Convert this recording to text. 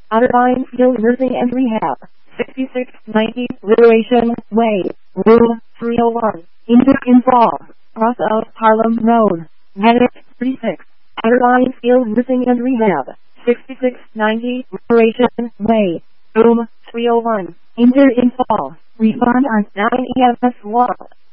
Otterline Skilled Nursing and Rehab, 6690 Liberation Way, Room 301, in Falls, Cross of Harlem Road, Medic 36. Otterline Skilled Nursing and Rehab, 6690 Liberation Way, Room 301, in Falls. Refund on 9 EMS 1.